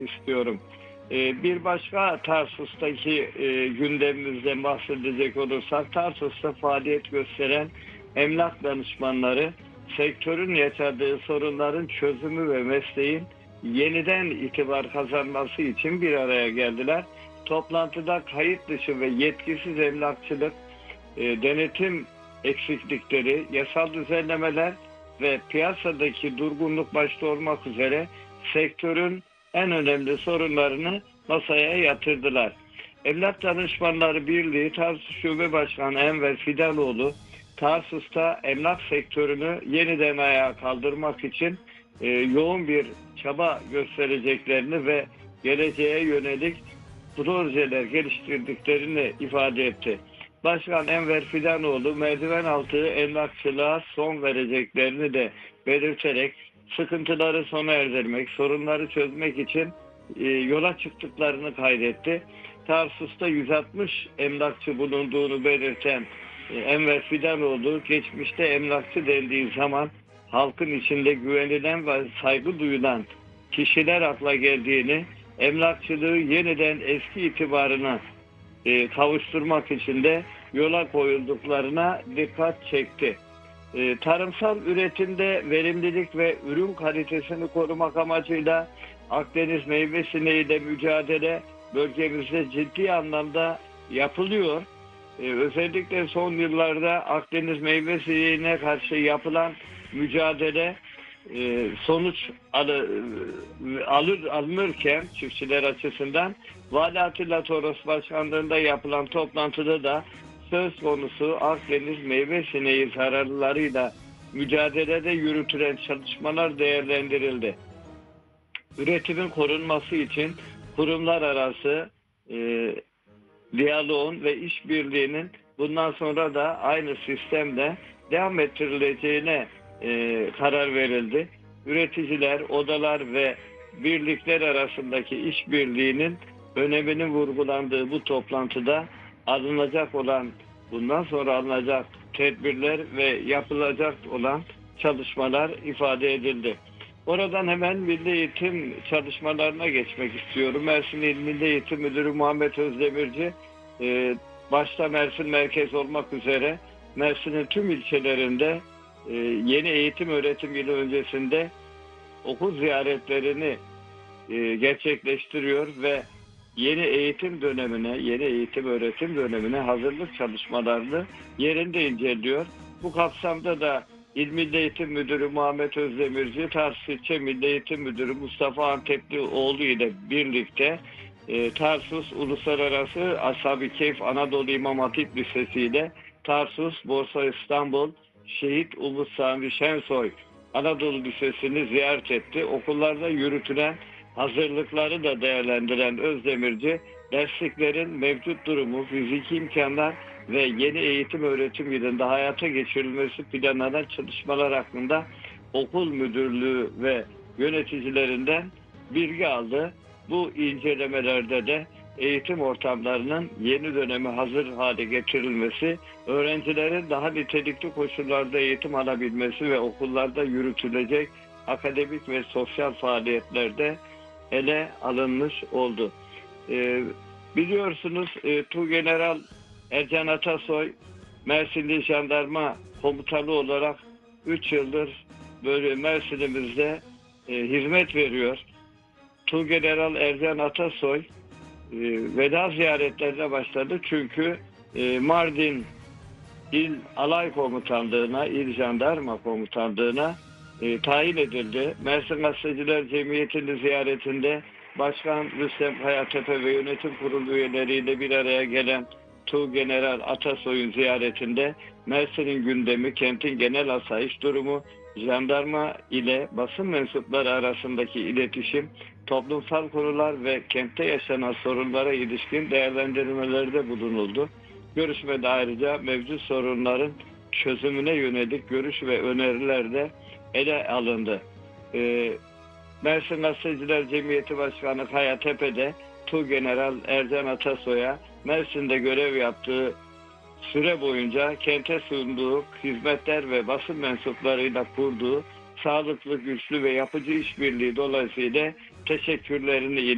istiyorum. Bir başka Tarsus'taki gündemimizden bahsedecek olursak, Tarsus'ta faaliyet gösteren emlak danışmanları sektörün yaşadığı sorunların çözümü ve mesleğin yeniden itibar kazanması için bir araya geldiler. Toplantıda kayıt dışı ve yetkisiz emlakçılık, denetim eksiklikleri, yasal düzenlemeler ve piyasadaki durgunluk başta olmak üzere sektörün en önemli sorunlarını masaya yatırdılar. Emlak Danışmanları Birliği Tarsus Şube Başkanı Enver Fidanoğlu, Tarsus'ta emlak sektörünü yeniden ayağa kaldırmak için yoğun bir çaba göstereceklerini ve geleceğe yönelik projeler geliştirdiklerini ifade etti. Başkan Enver Fidanoğlu merdiven altı emlakçılığa son vereceklerini de belirterek sıkıntıları sona erdirmek, sorunları çözmek için yola çıktıklarını kaydetti. Tarsus'ta 160 emlakçı bulunduğunu belirten Enver Fidanoğlu, geçmişte emlakçı dendiği zaman halkın içinde güvenilen ve saygı duyulan kişiler akla geldiğini, emlakçılığı yeniden eski itibarına kavuşturmak için de yola koyulduklarına dikkat çekti. Tarımsal üretimde verimlilik ve ürün kalitesini korumak amacıyla Akdeniz meyve sineğiyle mücadele bölgemizde ciddi anlamda yapılıyor. Özellikle son yıllarda Akdeniz meyve sineğine karşı yapılan mücadele sonuç alınırken çiftçiler açısından Vali Atilla Toros Başkanlığında yapılan toplantıda da söz konusu Akdeniz meyve sineği zararlarıyla mücadelede yürütülen çalışmalar değerlendirildi. Üretimin korunması için kurumlar arası diyaloğun ve işbirliğinin bundan sonra da aynı sistemde devam ettirileceğine karar verildi. Üreticiler, odalar ve birlikler arasındaki işbirliğinin öneminin vurgulandığı bu toplantıda bundan sonra alınacak tedbirler ve yapılacak olan çalışmalar ifade edildi. Oradan hemen Milli Eğitim çalışmalarına geçmek istiyorum. Mersin İl Milli Eğitim Müdürü Muhammed Özdemirci, başta Mersin merkez olmak üzere Mersin'in tüm ilçelerinde yeni eğitim öğretim yılı öncesinde okul ziyaretlerini gerçekleştiriyor ve yeni eğitim öğretim dönemine hazırlık çalışmalarını yerinde inceliyor. Bu kapsamda da İl Milli Eğitim Müdürü Muhammed Özdemirci, Tarsus İlçe Milli Eğitim Müdürü Mustafa Anteplioğlu ile birlikte Tarsus Uluslararası Ashab-ı Keyf Anadolu İmam Hatip Lisesi ile Tarsus, Borsa İstanbul, Şehit Umut Sami Şensoy Anadolu Lisesi'ni ziyaret etti. Okullarda yürütülen hazırlıkları da değerlendiren Özdemirci, dersliklerin mevcut durumu, fiziki imkanlar ve yeni eğitim öğretim yılında hayata geçirilmesi planlanan çalışmalar hakkında okul müdürlüğü ve yöneticilerinden bilgi aldı. Bu incelemelerde de eğitim ortamlarının yeni döneme hazır hale getirilmesi, öğrencilerin daha nitelikli koşullarda eğitim alabilmesi ve okullarda yürütülecek akademik ve sosyal faaliyetlerde ele alınmış oldu. Biliyorsunuz Tuğgeneral Ercan Atasoy Mersinli Jandarma Komutanı olarak 3 yıldır böyle Mersin'imizde hizmet veriyor. Tuğgeneral Ercan Atasoy veda ziyaretlerine başladı çünkü Mardin İl Alay Komutanlığı'na, İl Jandarma Komutanlığı'na tayin edildi. Mersin Gazeteciler Cemiyeti'nin ziyaretinde Başkan Rüstem Kayatepe ve Yönetim Kurulu üyeleriyle bir araya gelen Tuğgeneral Atasoy'un ziyaretinde Mersin'in gündemi, kentin genel asayiş durumu, jandarma ile basın mensupları arasındaki iletişim, toplumsal konular ve kentte yaşanan sorunlara ilişkin değerlendirmelerde bulunuldu. Görüşmede ayrıca mevcut sorunların çözümüne yönelik görüş ve öneriler de ele alındı. Mersin Gazeteciler Cemiyeti Başkanı Kaya Tepe'de Tuğgeneral Ercan Atasoy'a Mersin'de görev yaptığı süre boyunca kente sunduğu hizmetler ve basın mensuplarıyla kurduğu sağlıklı, güçlü ve yapıcı işbirliği dolayısıyla teşekkürlerini